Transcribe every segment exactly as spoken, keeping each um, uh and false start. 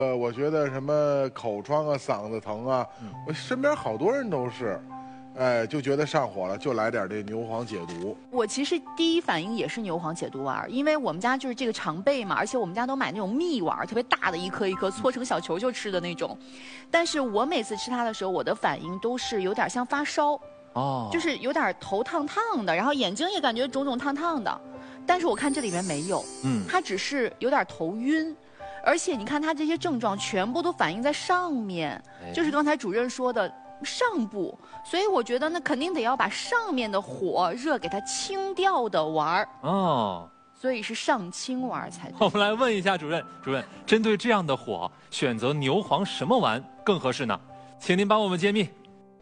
呃，我觉得什么口疮啊、嗓子疼啊，嗯、我身边好多人都是。哎，就觉得上火了，就来点这牛黄解毒。 我其实第一反应也是牛黄解毒丸，因为我们家就是这个常备嘛，而且我们家都买那种蜜丸，特别大的一颗一颗，搓成小球球吃的那种。但是我每次吃它的时候，我的反应都是有点像发烧，哦，就是有点头烫烫的，然后眼睛也感觉肿肿烫烫的。但是我看这里面没有，嗯，它只是有点头晕。而且你看它这些症状全部都反映在上面，就是刚才主任说的。上部，所以我觉得那肯定得要把上面的火热给它清掉的丸儿哦，所以是上清丸才对。 我们来问一下主任，主任，针对这样的火，选择牛黄什么丸更合适呢？请您帮我们揭秘。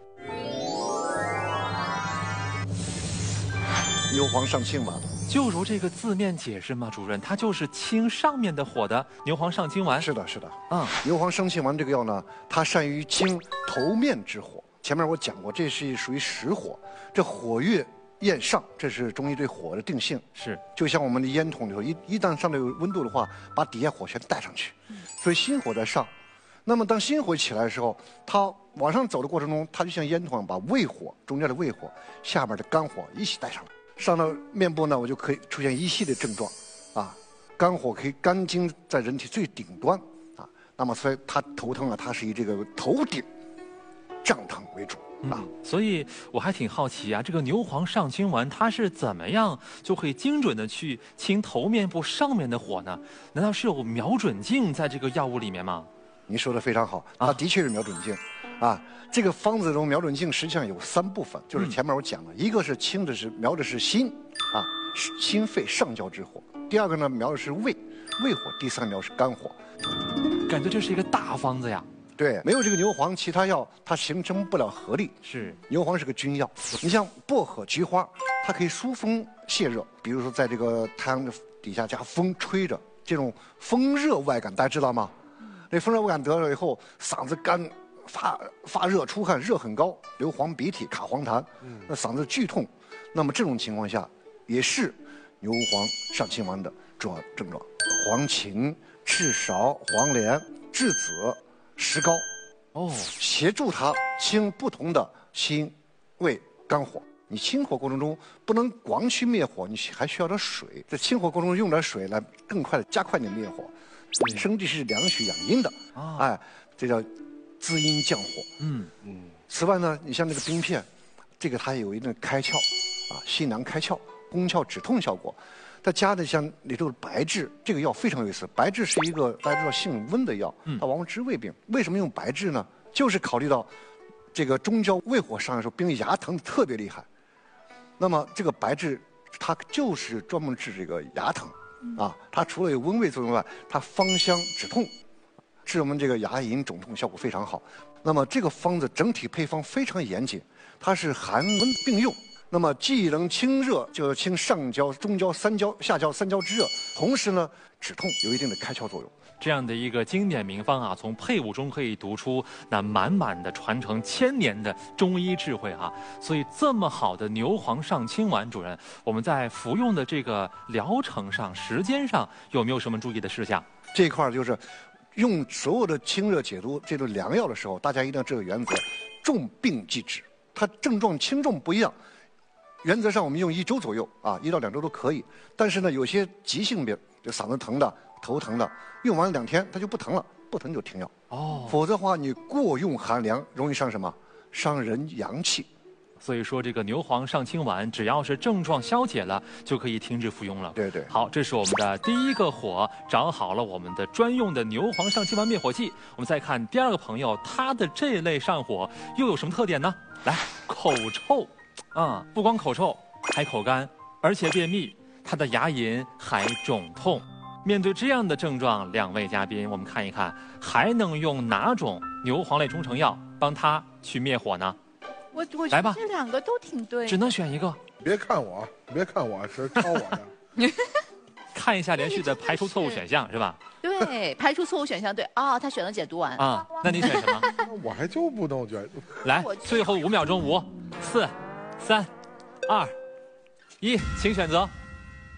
牛黄上清丸， 就如这个字面解释嘛，主任，它就是清上面的火的牛黄上清丸。 是的，是的，啊、嗯，牛黄上清丸这个药呢，它善于清头面之火。前面我讲过，这是属于实火，这火越焰上，这是中医对火的定性。 是， 就像我们的烟筒里头，一一旦上头有温度的话，把底下火全带上去，嗯、所以心火在上。那么当心火起来的时候，它往上走的过程中，它就像烟筒一样，把胃火中间的胃火、下面的肝火一起带上来。上到面部呢，我就可以出现一系列症状，啊，肝火可以肝经在人体最顶端，啊，那么所以它头疼啊，它是以这个头顶胀疼为主啊、 嗯。所以我还挺好奇啊，这个牛黄上清丸它是怎么样就可以精准的去清头面部上面的火呢？难道是有瞄准镜在这个药物里面吗？ 您说的非常好，它的确是瞄准镜。啊，这个方子中瞄准镜实际上有三部分，就是前面我讲了，嗯、一个是清的是瞄的是心，啊，心肺上焦之火；第二个呢瞄的是胃，胃火；第三个瞄的是肝火。 感觉这是一个大方子呀。 对，没有这个牛黄，其他药它形成不了合力。 是， 牛黄是个君药。你像薄荷、菊花，它可以疏风泄热，比如说在这个太阳的底下加风吹着，这种风热外感，大家知道吗？那风热外感得了以后，嗓子干。发发热出汗，热很高，流黄鼻涕，卡黄痰，那嗓子剧痛，那么这种情况下，也是牛黄上清丸的主要症状。黄芩、赤芍、黄连、栀子、石膏，哦，协助它清不同的心、胃、肝火。你清火过程中不能光去灭火，你还需要点水。在清火过程中用点水来更快的加快你的灭火。生地是凉血养阴的，啊、哎，这叫。滋阴降火，嗯嗯。此外呢，你像那个冰片，这个它有一定的开窍，啊，心凉开窍、攻窍止痛效果。再加的像里头的白芷，这个药非常有意思。白芷是一个大家知道性温的药，它往往治胃病。为什么用白芷呢？就是考虑到这个中焦胃火上来的时候，病牙疼特别厉害。那么这个白芷它就是专门治这个牙疼，啊，它除了有温胃作用外，它芳香止痛。治我们这个牙龈肿痛效果非常好。那么这个方子整体配方非常严谨，它是寒温并用。那么既能清热，就清上焦、中焦、三焦、下焦三焦之热，同时呢止痛，有一定的开窍作用。 这样的一个经典名方啊，从配伍中可以读出那满满的传承千年的中医智慧啊。所以这么好的牛黄上清丸，主任，我们在服用的这个疗程上、时间上有没有什么注意的事项？ 这一块就是。用所有的清热解毒这种良药的时候，大家一定要知道原则：重病忌止。它症状轻重不一样，原则上我们用一周左右啊，一到两周都可以。但是呢，有些急性病，就嗓子疼的、头疼的，用完两天它就不疼了，不疼就停药。哦，否则的话，你过用寒凉，容易伤什么？伤人阳气。 所以说，这个牛黄上清丸，只要是症状消解了，就可以停止服用了。 对对。 好，这是我们的第一个火，找好了我们的专用的牛黄上清丸灭火剂。我们再看第二个朋友，他的这类上火又有什么特点呢？来，口臭，啊、嗯，不光口臭，还口干，而且便秘，他的牙龈还肿痛。面对这样的症状，两位嘉宾，我们看一看，还能用哪种牛黄类中成药帮他去灭火呢？ 我我觉得这两个都挺对， 只能选一个。 别看我，别看我是抄我的。 看一下连续的排除错误选项是吧？ 对，排除错误选项对。哦，他选了解毒丸啊，那你选什么？ 我还就不能选。 来，最后五秒钟，五、四、三、二、一，请选择。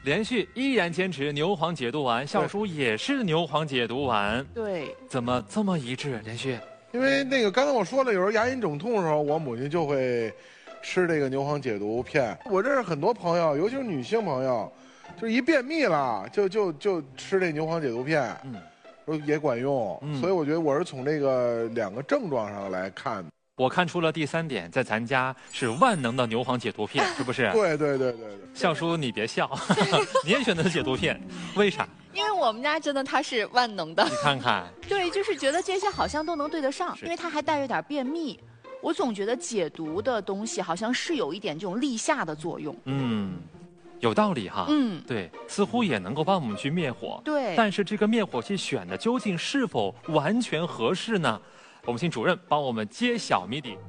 连续依然坚持牛黄解毒丸，笑叔也是牛黄解毒丸， 对， 怎么这么一致？连续， 因为那个刚才我说了，有时候牙龈肿痛的时候，我母亲就会吃这个牛黄解毒片。我认识很多朋友，尤其是女性朋友，就是一便秘了，就就就吃这牛黄解毒片，嗯，说也管用。嗯、所以我觉得我是从这个两个症状上来看。 我看出了第三点，在咱家是万能的牛黄解毒片，是不是？ 对对对对对。 笑叔，你别笑，你也选择解毒片，为啥？ 因为我们家真的它是万能的。 你看看。 对，就是觉得这些好像都能对得上，因为它还带着点便秘。我总觉得解毒的东西好像是有一点这种立夏的作用。 嗯。有道理哈，嗯，对，似乎也能够帮我们去灭火， 对。 但是这个灭火器选的究竟是否完全合适呢？我们请主任帮我们揭晓谜底。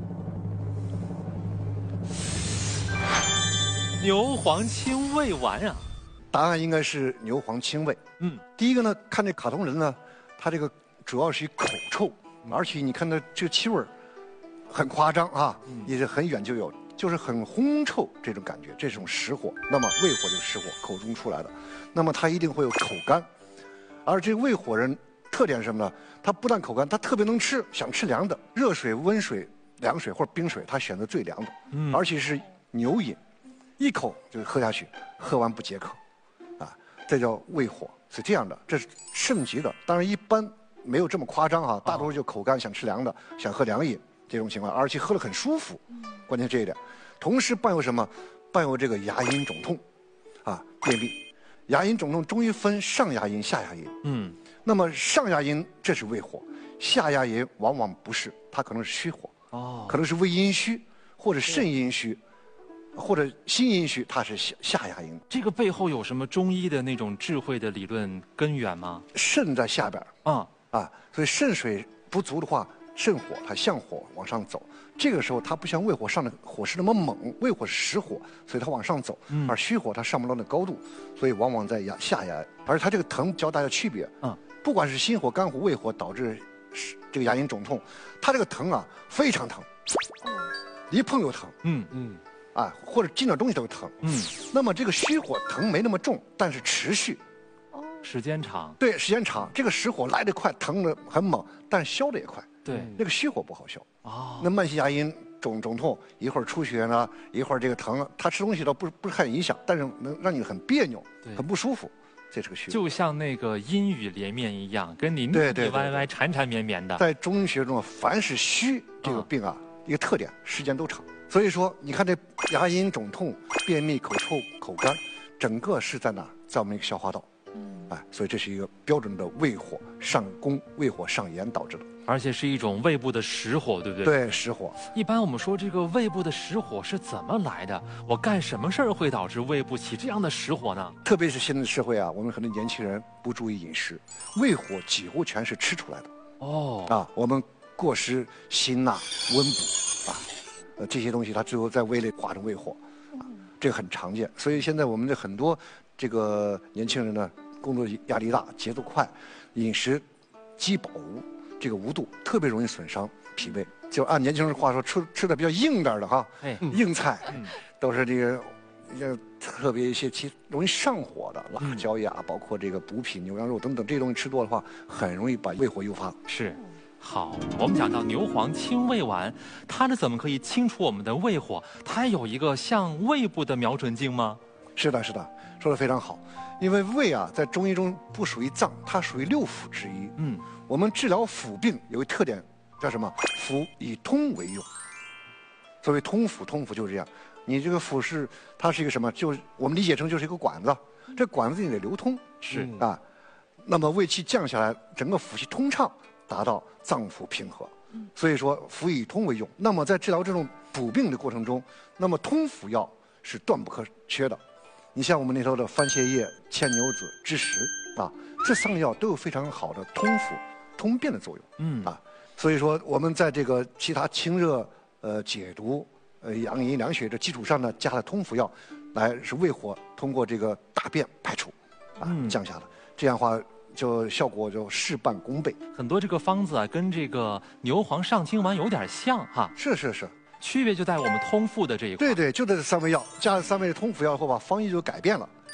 牛黄清胃丸啊， 答案应该是牛黄清胃。嗯，第一个呢，看这卡通人呢，他这个主要是以口臭，而且你看他这个气味很夸张啊，也是很远就有。就是很烘臭这种感觉，这种实火，那么胃火就是实火，口中出来的，那么它一定会有口干，而这个胃火人特点是什么呢？他不但口干，他特别能吃，想吃凉的，热水、温水、凉水或者冰水，他选择最凉的，嗯，而且是牛饮，一口就喝下去，喝完不解渴，啊，这叫胃火，是这样的，这是盛极的，当然一般没有这么夸张哈，大多数就口干，想吃凉的，想喝凉饮。这种情况，而且喝了很舒服，关键这一点，同时伴有什么？伴有这个牙龈肿痛，啊，便秘。牙龈肿痛中医分上牙龈、下牙龈。嗯，那么上牙龈这是胃火，下牙龈往往不是，它可能是虚火。哦，可能是胃阴虚，或者肾阴虚，或者心阴虚，它是下下牙龈。 这个背后有什么中医的那种智慧的理论根源吗？ 肾在下边啊啊，所以肾水不足的话。肾火它向火往上走，这个时候它不像胃火上的火势那么猛，胃火是实火，所以它往上走，嗯、而虚火它上不到那高度，所以往往在牙下牙，而它这个疼教大家区别，嗯，不管是心火、肝火、胃火导致这个牙龈肿痛，它这个疼啊非常疼，一碰就疼，嗯嗯，啊或者进点东西都疼，嗯，那么这个虚火疼没那么重，但是持续。 时间长， 对，时间长，这个实火来得快，疼得很猛，但消得也快。 对， 那个虚火不好消。哦，那慢性牙龈肿肿痛，一会儿出血呢，一会儿这个疼，它吃东西倒不不是很影响，但是能让你很别扭，很不舒服，这是个虚。 就像那个阴雨连绵一样，跟你腻腻歪歪、缠缠绵绵的。 在中医学中，凡是虚这个病啊，一个特点，时间都长。所以说，你看这牙龈肿痛、便秘、口臭、口干，整个是在哪？在我们一个消化道。哎，所以这是一个标准的胃火上攻、胃火上炎导致的， 而且是一种胃部的实火，对不对？ 对，实火。 一般我们说这个胃部的实火是怎么来的？我干什么事儿会导致胃部起这样的实火呢？ 特别是现在的社会啊，我们很多年轻人不注意饮食，胃火几乎全是吃出来的。哦，啊，我们过失辛钠、温补啊，呃，这些东西它最后在胃内化成胃火，啊，这个很常见。所以现在我们的很多这个年轻人呢。工作压力大，节奏快，饮食饥饱无，这个无度特别容易损伤脾胃。就按年轻人话说，吃吃的比较硬点的哈，哎、硬菜，嗯、都是这个，要特别一些其容易上火的辣椒呀，嗯、包括这个补品、牛羊肉等等这些东西吃多的话，很容易把胃火诱发。 是，好，我们讲到牛黄清胃丸，它是怎么可以清除我们的胃火？它有一个向胃部的瞄准镜吗？ 是的，是的，说的非常好。因为胃啊，在中医中不属于脏，它属于六腑之一。嗯，我们治疗腑病有一特点，叫什么？腑以通为用。所谓通腑，通腑就是这样。你这个腑是它是一个什么？就我们理解成就是一个管子，这管子你得流通。是啊，那么胃气降下来，整个腑气通畅，达到脏腑平和。所以说腑以通为用。那么在治疗这种补病的过程中，那么通腑药是断不可缺的。你像我们那头的番泻叶、牵牛子、枳实啊，这三个药都有非常好的通腑、通便的作用。嗯啊，所以说我们在这个其他清热、呃解毒、呃养阴凉血的基础上呢，加了通腑药，来使胃火通过这个大便排出，啊降下来，这样的话就效果就事半功倍。 很多这个方子啊，跟这个牛黄上清丸有点像哈。 是是是。 区别就在我们通腹的这一块。 对对，就这三味药，加了三味的通腑药后吧，方义就改变了。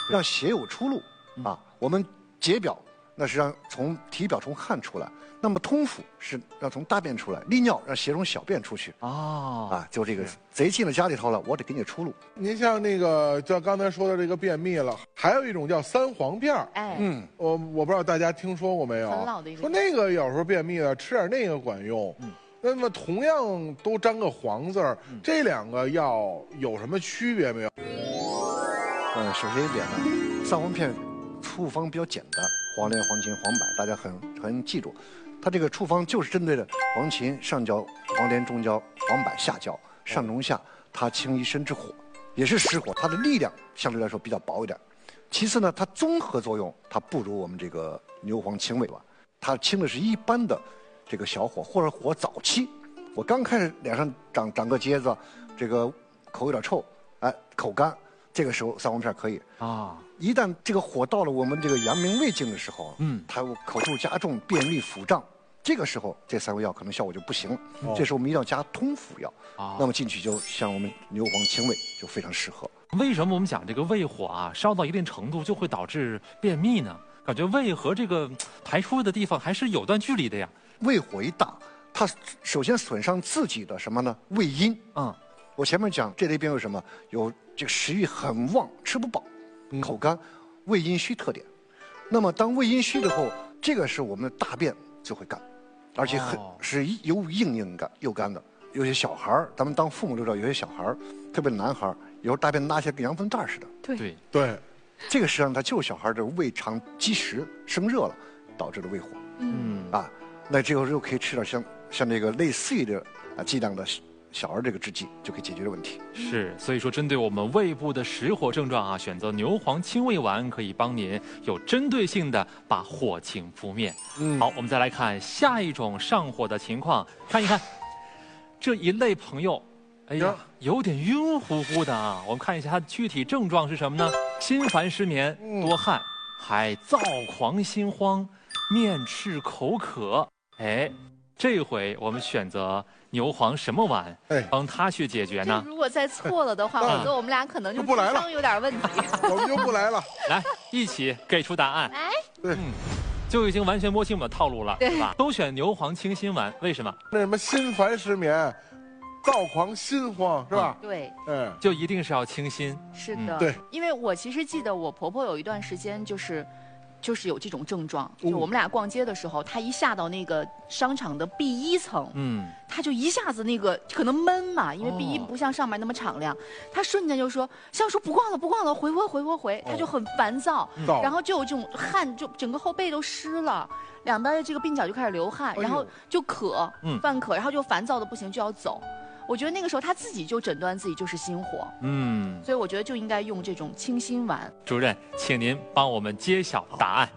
让血有出路啊。我们解表那是让从体表从汗出来，那么通腑是让从大便出来，利尿让血从小便出去。 哦， 啊，就这个贼进了家里头了，我得给你出路。 您像那个，像刚才说的这个便秘了，还有一种叫三黄片儿。 哎， 嗯， 我我不知道大家听说过没有？ 很老的一个说那个有时候便秘了，吃点那个管用。嗯，那么同样都沾个黄字儿， 嗯这两个药有什么区别没有？ 呃，首先一点呢，三黄片处方比较简单，黄连、黄芩、黄柏，大家很很记住。它这个处方就是针对的黄芩上焦、黄连中焦、黄柏下焦，上中下，它清一身之火，也是实火，它的力量相对来说比较薄一点。其次呢，它综合作用它不如我们这个牛黄清胃吧，它清的是一般的这个小火或者火早期，我刚开始脸上长长个疖子，这个口有点臭，哎，口干，这个时候三黄片可以啊。 一旦这个火到了我们这个阳明胃经的时候， 嗯， 它口臭加重、便秘、腹胀，这个时候这三味药可能效果就不行了。 哦这时候我们一定要加通腑药， 啊那么进去就像我们牛黄清胃就非常适合。 为什么我们讲这个胃火啊，烧到一定程度就会导致便秘呢？感觉胃和这个排出的地方还是有段距离的呀。 胃火一大，它首先损伤自己的什么呢？胃阴。 嗯， 我前面讲这类病有什么？有这个食欲很旺，吃不饱，口干，胃阴虚特点。那么当胃阴虚之后，这个是我们的大便就会干，而且很、 哦是又硬硬干又干的。有些小孩儿，咱们当父母都知道，有些小孩儿，特别男孩儿，有时候大便拉起来跟羊粪蛋似的。 对对， 对， 这个实际上它就是小孩儿的胃肠积食生热了，导致的胃火。 嗯啊，那这个时候可以吃点像像这个类似于的啊剂量的小儿这个制剂，就可以解决这个问题。 是，所以说针对我们胃部的实火症状啊，选择牛黄清胃丸可以帮您有针对性的把火情扑灭。 嗯好，我们再来看下一种上火的情况，看一看这一类朋友，哎呀呀， 有点晕乎乎的啊。我们看一下它具体症状是什么呢？心烦失眠、 嗯多汗，还躁狂心慌、面赤口渴。哎，这回我们选择牛黄什么丸， 哎帮他去解决这呢？ 如果再错了的话， 啊我觉得我们俩可能就就不来了智商有点问题。 我们就不来了。 来，一起给出答案。 来， 对， 嗯，就已经完全摸清我们的套路了， 对对吧？都选牛黄清心丸，为什么？ 那什么心烦失眠、躁狂心慌是吧？ 对， 嗯， 就一定是要清心。嗯是的， 对， 因为我其实记得我婆婆有一段时间就是。就是有这种症状，就哦我们俩逛街的时候，她一下到那个商场的 B 一层， 嗯， 她就一下子那个可能闷嘛，因为哦 B 一不像上面那么敞亮，她瞬间就说：“香叔不逛了，不逛了，回回回回回。”她就很烦躁， 躁然后就有这种汗，就整个后背都湿了，两边的这个鬓角就开始流汗， 哎呦然后就渴嗯， 犯渴，然后就烦躁的不行，就要走。我觉得那个时候她自己就诊断自己就是心火， 嗯， 所以我觉得就应该用这种清心丸。 主任，请您帮我们揭晓答案。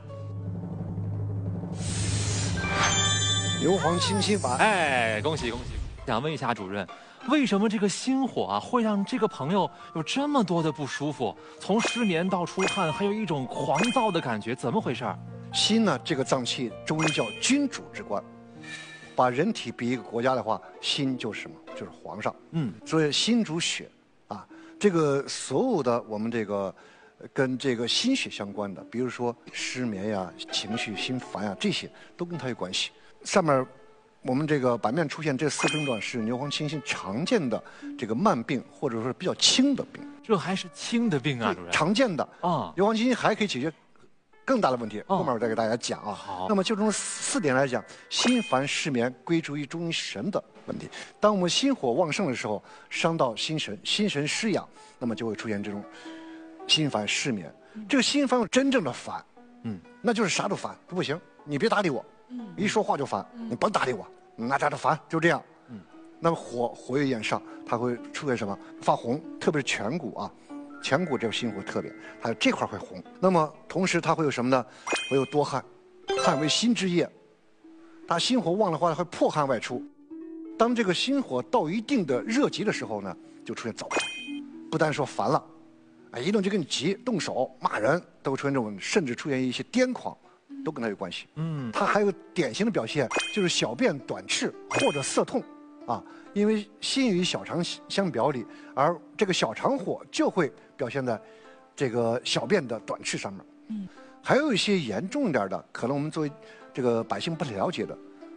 牛黄清心丸， 哎，恭喜恭喜！想问一下主任，为什么这个心火啊会让这个朋友有这么多的不舒服？从失眠到出汗，还有一种狂躁的感觉，怎么回事？ 心呢这个脏器中医叫君主之官，把人体比一个国家的话，心就是什么？就是皇上。 嗯， 所以心主血啊，这个所有的我们这个呃跟这个心血相关的，比如说失眠呀、情绪心烦呀，这些都跟它有关系。上面我们这个版面出现这四症状是牛黄清心常见的这个慢病，或者说比较轻的病， 这还是轻的病啊，主任。 常见的啊， 牛黄清心还可以解决更大的问题， 哦后面我再给大家讲啊。 好那么就从四点来讲，心烦失眠归诸于中医神的问题。当我们心火旺盛的时候，伤到心神，心神失养，那么就会出现这种心烦失眠。这个心烦真正的烦， 嗯， 那就是啥都烦，不行，你别搭理我， 嗯一说话就烦，你甭搭理我，那家就烦，就这样。 嗯， 那么火火有炎上，它会出现什么？发红，特别是颧骨啊。颧骨这个心火特别，还有这块会红。那么同时它会有什么呢？会有多汗，汗为心之液，它心火旺的话会破汗外出。当这个心火到一定的热极的时候呢，就出现躁狂，不单说烦了，哎，一动就跟你急，动手骂人，都会出现这种，甚至出现一些癫狂，都跟它有关系。 嗯， 它还有典型的表现就是小便短赤或者涩痛，啊，因为心与小肠相表里，而这个小肠火就会表现在这个小便的短赤上面。嗯，还有一些严重一点的，可能我们作为这个百姓不了解的，